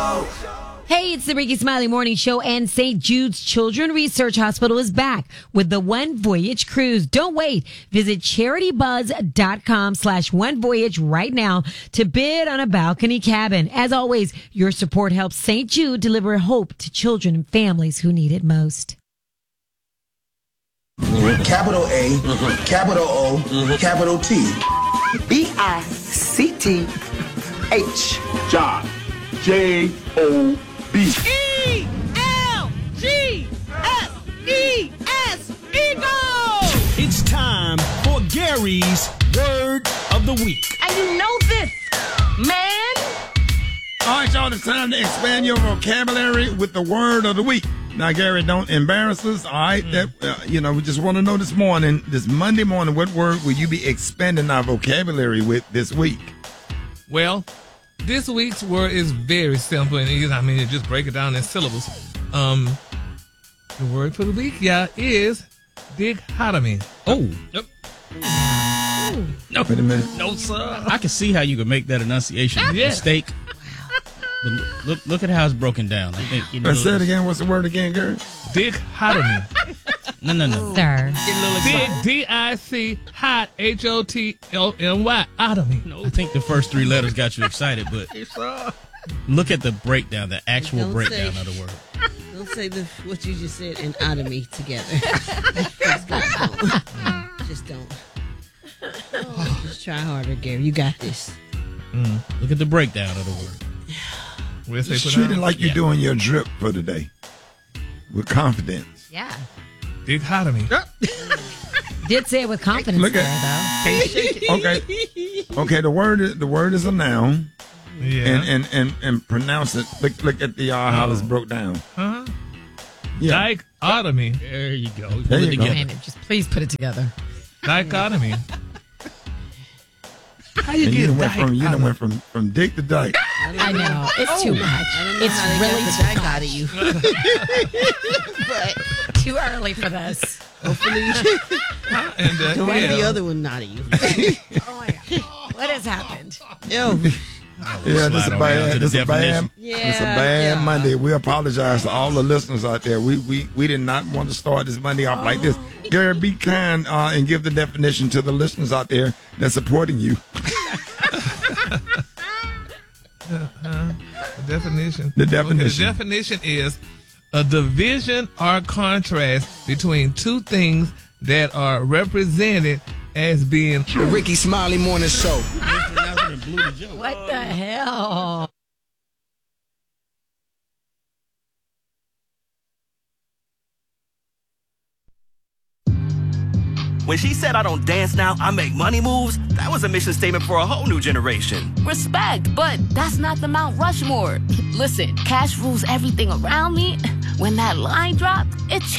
Hey, it's the Ricky Smiley Morning Show, and St. Jude's Children's Research Hospital is back with the One Voyage Cruise. Don't wait. Visit CharityBuzz.com/OneVoyage right now to bid on a balcony cabin. As always, your support helps St. Jude deliver hope to children and families who need it most. Capital A, capital O, capital T. BICTH. John. J-O-B. E-L-G-S-E-S. Eagle! It's time for Gary's Word of the Week. And you know this, man. All right, y'all, it's time to expand your vocabulary with the word of the week. Now, Gary, don't embarrass us, all right? We just want to know this Monday morning, what word will you be expanding our vocabulary with this week? Well, this week's word is very simple and easy. I mean, you just break it down in syllables. The word for the week, is dichotomy. Oh. Yep. No. Wait a minute. No, sir. I can see how you could make that enunciation mistake. But look at how it's broken down. I think. Say it again. What's the word again, Gary? Dichotomy. No. Sir. D-I-C hot H-O-T-O-M-Y. Otomy. I think the first three letters got you excited, but look at the breakdown, the actual breakdown of the word. Don't say what you just said and otomy together. Just don't. Just try harder, Gary. You got this. Look at the breakdown of the word. Just treat it like you're doing your drip for today with confidence. Yeah. Dichotomy. Did say it with confidence Look though. Okay. The word is a noun. Yeah. And pronounce it. Look at the how it's broke down. Huh? Yeah. Dichotomy. There you go. There you go. Man, just please put it together. Dichotomy. How you And get you done went from dick to dyke. I know. It's too much. I don't know It's how they really got the dyke out of you. But too early for this. hopefully, and don't let the other one out of you. Oh my God. What has happened? Yo. Yeah, this Slide on down to the is a bad Yeah. Monday. We apologize to all the listeners out there. We did not want to start this Monday off like this. Gary, be kind and give the definition to the listeners out there that's supporting you. The definition. The definition. Okay, the definition is a division or contrast between two things that are represented as being The Ricky Smiley Morning Show. What the hell? When she said I don't dance now, I make money moves, that was a mission statement for a whole new generation. Respect, but that's not the Mount Rushmore. Listen, cash rules everything around me. When that line dropped, it